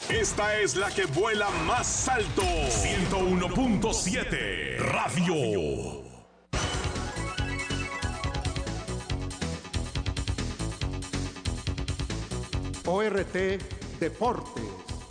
Esta es la que vuela más alto. 101.7 Radio. ORT Deportes.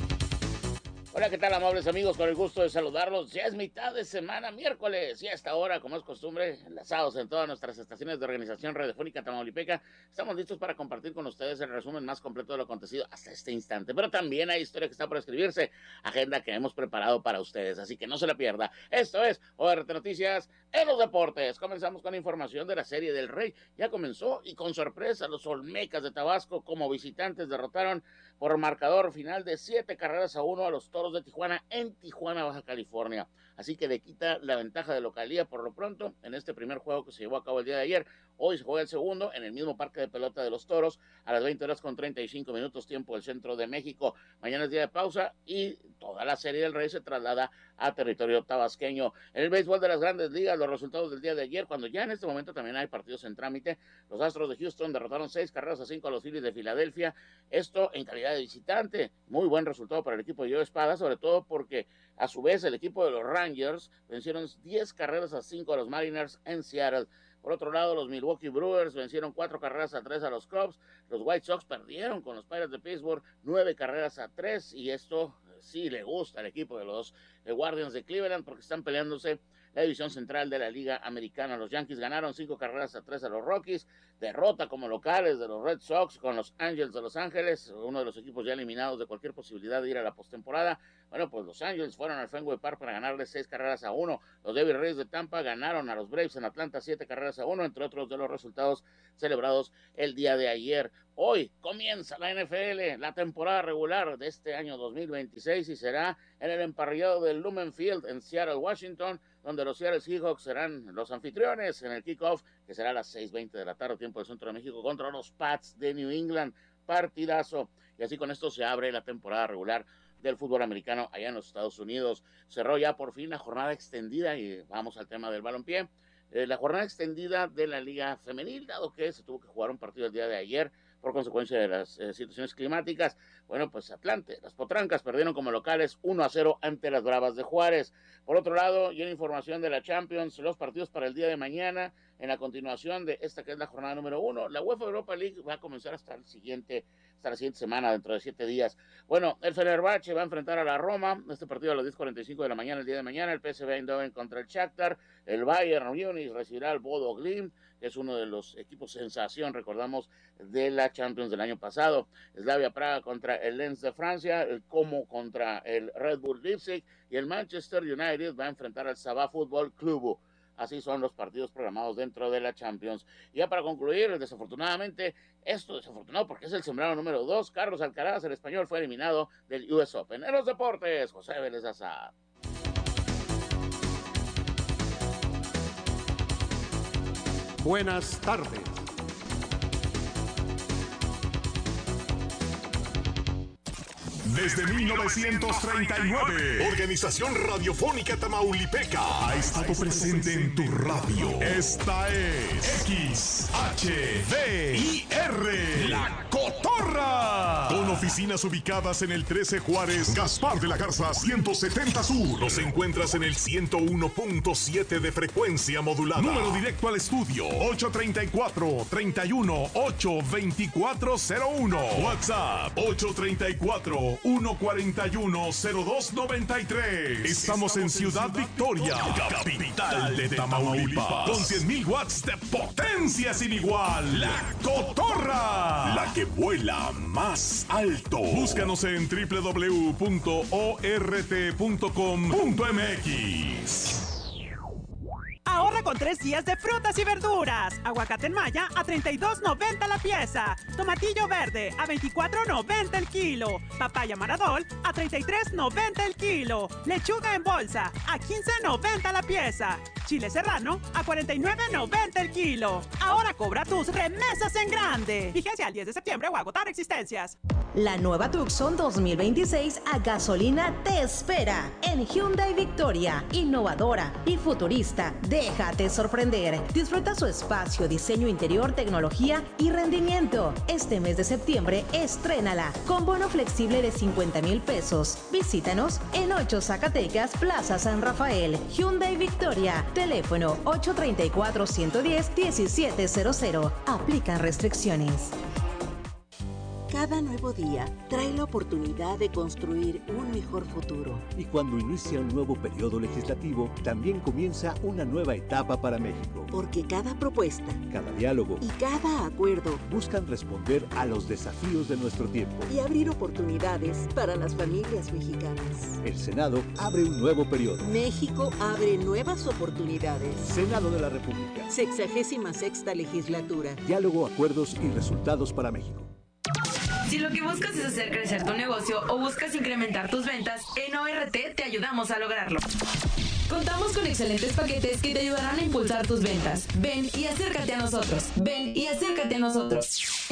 Hola, ¿qué tal, amables amigos? Con el gusto de saludarlos. Ya es mitad de semana, miércoles, y a esta hora, como es costumbre, enlazados en todas nuestras estaciones de Organización Radiofónica Tamaulipeca, estamos listos para compartir con ustedes el resumen más completo de lo acontecido hasta este instante. Pero también hay historia que está por escribirse, agenda que hemos preparado para ustedes, así que no se la pierda. Esto es ORT Noticias en los Deportes. Comenzamos con información de la Serie del Rey. Ya comenzó y con sorpresa los Olmecas de Tabasco como visitantes derrotaron por marcador final de 7-1 a los Toros de Tijuana en Tijuana, Baja California. Así que le quita la ventaja de localía por lo pronto en este primer juego que se llevó a cabo el día de ayer. Hoy se juega el segundo en el mismo parque de pelota de los Toros a las 20:35 tiempo del centro de México. Mañana es día de pausa y toda la Serie del Rey se traslada a territorio tabasqueño. En el béisbol de las Grandes Ligas, los resultados del día de ayer, cuando ya en este momento también hay partidos en trámite, los Astros de Houston derrotaron 6-5 a los Phillies de Filadelfia, esto en calidad de visitante. Muy buen resultado para el equipo de Joe Espada, sobre todo porque a su vez el equipo de los Rangers vencieron 10-5 a los Mariners en Seattle. Por otro lado, los Milwaukee Brewers vencieron 4-3 a los Cubs. Los White Sox perdieron con los Pirates de Pittsburgh 9-3, y esto sí le gusta al equipo de los Guardians de Cleveland porque están peleándose la división central de la Liga Americana. Los Yankees ganaron 5-3 a los Rockies. Derrota como locales de los Red Sox con los Angels de Los Ángeles, uno de los equipos ya eliminados de cualquier posibilidad de ir a la postemporada. Bueno, pues los Angels fueron al Fenway Park para ganarles 6-1. Los Devil Rays de Tampa ganaron a los Braves en Atlanta 7-1, entre otros de los resultados celebrados el día de ayer. Hoy comienza la NFL, la temporada regular de este año 2026, y será en el emparrillado del Lumen Field en Seattle, Washington, donde los Seattle Seahawks serán los anfitriones en el kickoff, que será a las 6:20 de la tarde, tiempo del centro de México, contra los Pats de New England. Partidazo. Y así con esto se abre la temporada regular del fútbol americano allá en los Estados Unidos. Cerró ya por fin la jornada extendida, y vamos al tema del balompié. La jornada extendida de la Liga Femenil, dado que se tuvo que jugar un partido el día de ayer por consecuencia de las situaciones climáticas. Bueno, pues Atlante, las Potrancas perdieron como locales 1-0 ante las Bravas de Juárez. Por otro lado, y en información de la Champions, los partidos para el día de mañana, en la continuación de esta que es la jornada número 1, la UEFA Europa League va a comenzar hasta la siguiente semana, dentro de 7 días. Bueno, el Fenerbahce va a enfrentar a la Roma, este partido a las 10:45 de la mañana el día de mañana. El PSV Eindhoven contra el Shakhtar. El Bayern Múnich recibirá al Bodo Glimt, que es uno de los equipos sensación, recordamos, de la Champions del año pasado. Slavia Praga contra el Lens de Francia, el Como contra el Red Bull Leipzig, y el Manchester United va a enfrentar al Sabah Football Club. Así son los partidos programados dentro de la Champions. Y ya para concluir, desafortunadamente, desafortunado porque es el sembrado número 2, Carlos Alcaraz, el español, fue eliminado del US Open. En los deportes, José Vélez Azar. Buenas tardes. Desde 1939, Organización Radiofónica Tamaulipeca ha estado presente en tu radio. Esta es XHDIR, La Cotorra. Con oficinas ubicadas en el 13 Juárez, Gaspar de la Garza 170 Sur. Los encuentras en el 101.7 de frecuencia modulada. Número directo al estudio 834-31-82401. WhatsApp 834-141-0293. Estamos en Ciudad Victoria, capital de Tamaulipas, con 100,000 watts de potencia sin igual. La Cotorra, la que vuela más alto. Búscanos en www.ort.com.mx. Ahorra con 3 días de frutas y verduras. Aguacate en Maya a $32.90 la pieza. Tomatillo verde a $24.90 el kilo. Papaya Maradol a $33.90 el kilo. Lechuga en bolsa a $15.90 la pieza. Chile serrano a $49.90 el kilo. Ahora cobra tus remesas en grande. Vigencia al 10 de septiembre o agotar existencias. La nueva Tucson 2026 a gasolina te espera en Hyundai Victoria. Innovadora y futurista. Déjate sorprender. Disfruta su espacio, diseño interior, tecnología y rendimiento. Este mes de septiembre, estrénala con bono flexible de 50,000 pesos. Visítanos en 8 Zacatecas, Plaza San Rafael. Hyundai Victoria. Teléfono 834-110-1700. Aplican restricciones. Cada nuevo día trae la oportunidad de construir un mejor futuro. Y cuando inicia un nuevo periodo legislativo, también comienza una nueva etapa para México. Porque cada propuesta, cada diálogo y cada acuerdo buscan responder a los desafíos de nuestro tiempo y abrir oportunidades para las familias mexicanas. El Senado abre un nuevo periodo. México abre nuevas oportunidades. Senado de la República. 66ª legislatura. Diálogo, acuerdos y resultados para México. Si lo que buscas es hacer crecer tu negocio o buscas incrementar tus ventas, en ORT te ayudamos a lograrlo. Contamos con excelentes paquetes que te ayudarán a impulsar tus ventas. Ven y acércate a nosotros. Ven y acércate a nosotros.